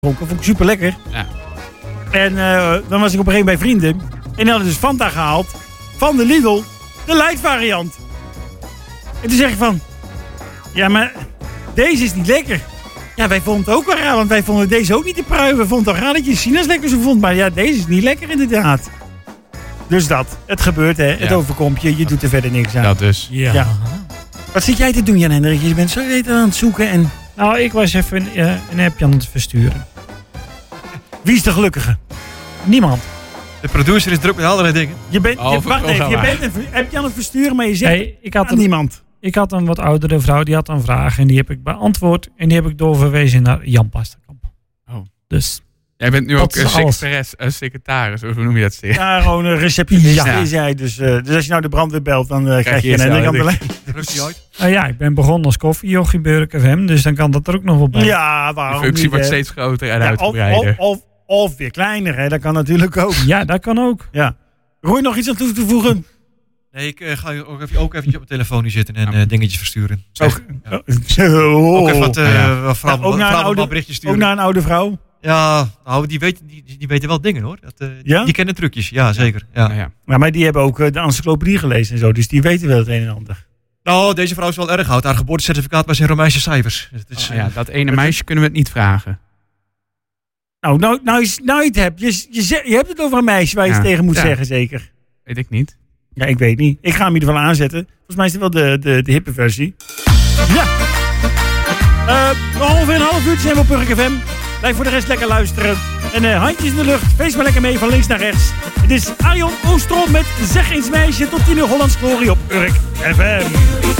dronken. Vond ik super lekker. Ja. En dan was ik op een gegeven moment bij vrienden. En die hadden dus Fanta gehaald. Van de Lidl. De light variant. En toen zeg ik van... Ja, maar deze is niet lekker. Ja, wij vonden het ook wel raar. Want wij vonden deze ook niet te pruimen. We vonden het al raar dat je Sinaas lekker zo vond. Maar ja, deze is niet lekker inderdaad. Dus dat. Het gebeurt, hè. Het overkomt je. Je doet er verder niks aan. Dat dus. Ja. Wat zit jij te doen, Jan Hendrik? Je bent zo aan het zoeken en... Nou, ik was even een appje aan het versturen. Wie is de gelukkige? Niemand. De producer is druk met allerlei dingen. Je bent een appje aan het versturen, maar je zegt Ik had niemand. Ik had een wat oudere vrouw, die had een vraag en die heb ik beantwoord. En die heb ik doorverwezen naar Jan Pasterkamp. Oh. Dus... Jij bent nu ook is secretaris, of hoe noem je dat? Ja, gewoon een receptionist is jij. Dus als je nou de brandweer belt, dan krijg je Jan Hendrik aan de lijn. Drukt hij uit? Nou ja, ik ben begonnen als koffiejochie bij Urk FM, dus dan kan dat er ook nog wel bij. Ja, waarom De functie niet, wordt hè? steeds groter en uitgebreider. Of weer kleiner, hè? Dat kan natuurlijk ook. Ja, dat kan ook. Ja. Roy, nog iets aan toe te voegen? Nee, ik ga ook eventjes op mijn telefoon nu zitten en dingetjes versturen. Ook Ook even wat vrouwen berichtjes sturen. Ook naar een oude vrouw? Ja, nou, die weten wel dingen, hoor. Ja? Die kennen trucjes, ja, zeker. Ja. Nou ja. Ja, maar die hebben ook de encyclopedie gelezen en zo. Dus die weten wel het een en ander. Nou, deze vrouw is wel erg oud. Haar geboortecertificaat was in Romeinse cijfers. Het is, Dat ene meisje kunnen we het niet vragen. Nou je het hebt. Je hebt het over een meisje waar je het tegen moet zeggen, zeker. Weet ik niet. Ja, ik weet niet. Ik ga hem in ieder geval aanzetten. Volgens mij is het wel de hippe versie. Ja. Ongeveer een half uurtje zijn we op Urk FM. Blijf voor de rest lekker luisteren. En handjes in de lucht. Feest maar lekker mee van links naar rechts. Het is Arjon Oostrom met Zeg eens meisje tot 10 uur Hollands Glorie op Urk FM.